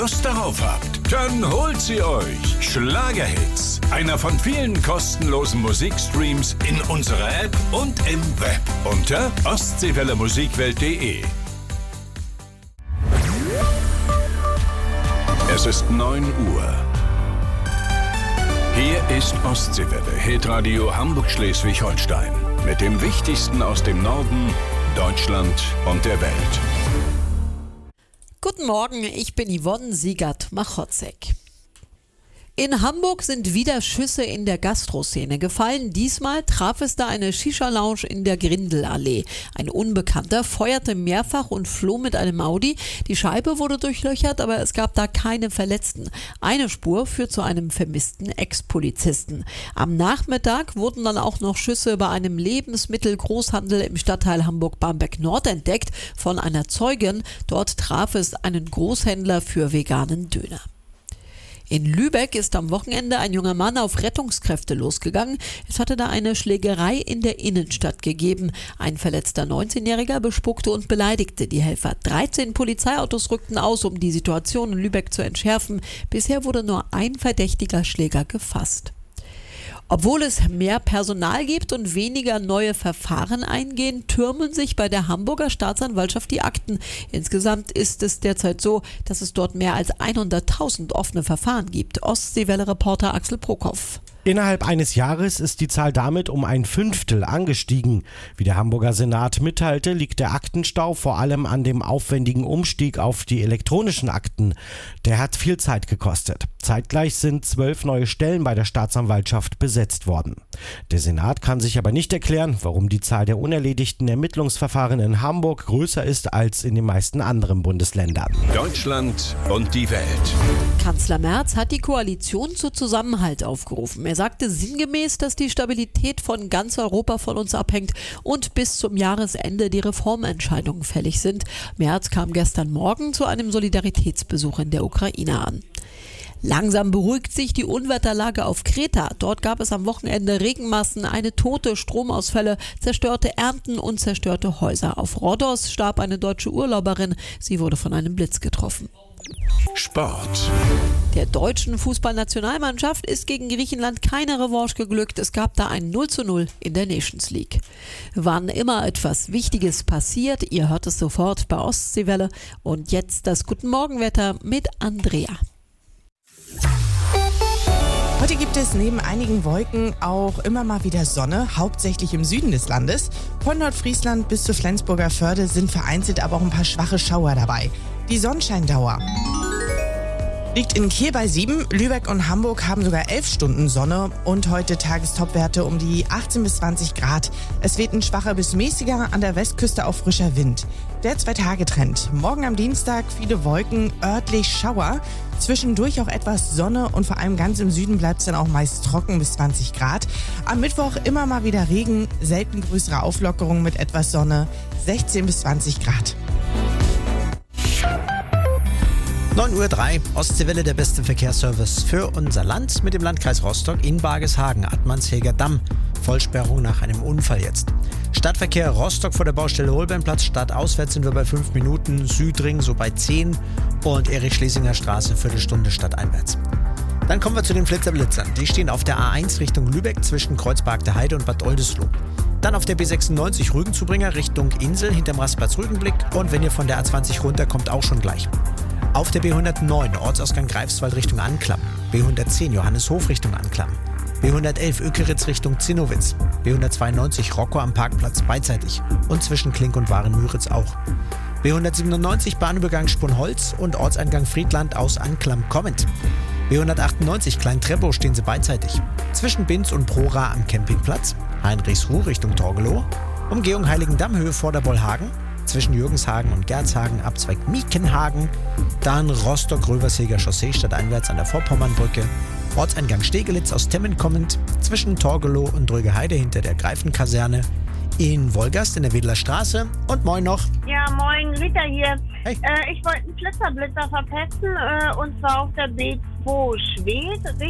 Lust darauf habt, dann holt sie euch. Schlagerhits. Einer von vielen kostenlosen Musikstreams in unserer App und im Web. Unter ostseewellemusikwelt.de. Es ist 9 Uhr. Hier ist Ostseewelle, Hitradio Hamburg-Schleswig-Holstein. Mit dem Wichtigsten aus dem Norden, Deutschland und der Welt. Guten Morgen, ich bin Yvonne Siegert-Machotzek. In Hamburg sind wieder Schüsse in der Gastroszene gefallen. Diesmal traf es da eine Shisha-Lounge in der Grindelallee. Ein Unbekannter feuerte mehrfach und floh mit einem Audi. Die Scheibe wurde durchlöchert, aber es gab da keine Verletzten. Eine Spur führt zu einem vermissten Ex-Polizisten. Am Nachmittag wurden dann auch noch Schüsse bei einem Lebensmittelgroßhandel im Stadtteil Hamburg-Barmbek-Nord entdeckt von einer Zeugin. Dort traf es einen Großhändler für veganen Döner. In Lübeck ist am Wochenende ein junger Mann auf Rettungskräfte losgegangen. Es hatte da eine Schlägerei in der Innenstadt gegeben. Ein verletzter 19-Jähriger bespuckte und beleidigte die Helfer. 13 Polizeiautos rückten aus, um die Situation in Lübeck zu entschärfen. Bisher wurde nur ein verdächtiger Schläger gefasst. Obwohl es mehr Personal gibt und weniger neue Verfahren eingehen, türmen sich bei der Hamburger Staatsanwaltschaft die Akten. Insgesamt ist es derzeit so, dass es dort mehr als 100.000 offene Verfahren gibt. Ostseewelle-Reporter Axel Prokop. Innerhalb eines Jahres ist die Zahl damit um ein Fünftel angestiegen. Wie der Hamburger Senat mitteilte, liegt der Aktenstau vor allem an dem aufwendigen Umstieg auf die elektronischen Akten. Der hat viel Zeit gekostet. Zeitgleich sind 12 neue Stellen bei der Staatsanwaltschaft besetzt worden. Der Senat kann sich aber nicht erklären, warum die Zahl der unerledigten Ermittlungsverfahren in Hamburg größer ist als in den meisten anderen Bundesländern. Deutschland und die Welt. Kanzler Merz hat die Koalition zu Zusammenhalt aufgerufen. Er sagte sinngemäß, dass die Stabilität von ganz Europa von uns abhängt und bis zum Jahresende die Reformentscheidungen fällig sind. Merz kam gestern Morgen zu einem Solidaritätsbesuch in der Ukraine an. Langsam beruhigt sich die Unwetterlage auf Kreta. Dort gab es am Wochenende Regenmassen, eine Tote, Stromausfälle, zerstörte Ernten und zerstörte Häuser. Auf Rhodos starb eine deutsche Urlauberin. Sie wurde von einem Blitz getroffen. Sport. Der deutschen Fußballnationalmannschaft ist gegen Griechenland keine Revanche geglückt. Es gab da ein 0:0 in der Nations League. Wann immer etwas Wichtiges passiert, ihr hört es sofort bei Ostseewelle. Und jetzt das Guten Morgenwetter mit Andrea. Heute gibt es neben einigen Wolken auch immer mal wieder Sonne, hauptsächlich im Süden des Landes. Von Nordfriesland bis zur Flensburger Förde sind vereinzelt aber auch ein paar schwache Schauer dabei. Die Sonnenscheindauer liegt in Kiel bei 7, Lübeck und Hamburg haben sogar 11 Stunden Sonne und heute Tagestopwerte um die 18 bis 20 Grad. Es weht ein schwacher bis mäßiger, an der Westküste auch frischer Wind. Der 2-Tage-Trend. Morgen am Dienstag viele Wolken, örtlich Schauer, zwischendurch auch etwas Sonne und vor allem ganz im Süden bleibt es dann auch meist trocken bis 20 Grad. Am Mittwoch immer mal wieder Regen, selten größere Auflockerung mit etwas Sonne, 16 bis 20 Grad. 9:03 Uhr, Ostseewelle, der beste Verkehrsservice für unser Land mit dem Landkreis Rostock in Bargeshagen, Attmannshäger Damm. Vollsperrung nach einem Unfall jetzt. Stadtverkehr Rostock vor der Baustelle Holbeinplatz, stadtauswärts sind wir bei 5 Minuten, Südring so bei 10 und Erich-Schlesinger Straße Viertelstunde stadteinwärts. Dann kommen wir zu den Flitzer-Blitzern. Die stehen auf der A1 Richtung Lübeck zwischen Kreuzberg der Heide und Bad Oldesloe. Dann auf der B96 Rügenzubringer Richtung Insel hinterm Rastplatz Rügenblick und wenn ihr von der A20 runterkommt, auch schon gleich. Auf der B109 Ortsausgang Greifswald Richtung Anklam, B110 Johanneshof Richtung Anklam, B111 Ökeritz Richtung Zinnowitz, B192 Rocco am Parkplatz beidseitig und zwischen Klink und Waren-Müritz auch. B197 Bahnübergang Sponholz und Ortseingang Friedland aus Anklam kommend. B198 Klein-Treppow stehen sie beidseitig. Zwischen Binz und Prora am Campingplatz, Heinrichsruh Richtung Torgelow, Umgehung Heiligendamm Höhe Vorderbollhagen, zwischen Jürgenshagen und Gerzhagen, Abzweig Miekenhagen, dann Rostock-Röversheger Chaussee stadteinwärts an der Vorpommernbrücke, Ortseingang Stegelitz aus Temmen kommend, zwischen Torgelow und Drögeheide hinter der Greifenkaserne, in Wolgast in der Wedler Straße und moin noch. Ja, moin, Rita hier. Hey. Ich wollte einen Flitzer verpesten und zwar auf der B2 Schwedt